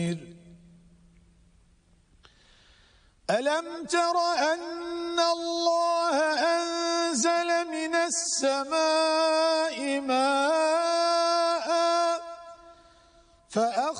ألم تر أن الله أنزل من السماء ماء